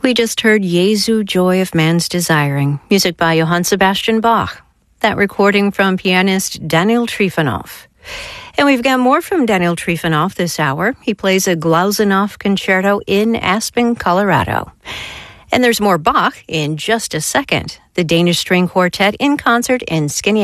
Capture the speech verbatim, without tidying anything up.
We just heard Jesu, Joy of Man's Desiring, music by Johann Sebastian Bach. That recording from pianist Daniel Trifonov. And we've got more from Daniel Trifonov this hour. He plays a Glazunov concerto in Aspen, Colorado. And there's more Bach in just a second. The Danish String Quartet in concert in Skinny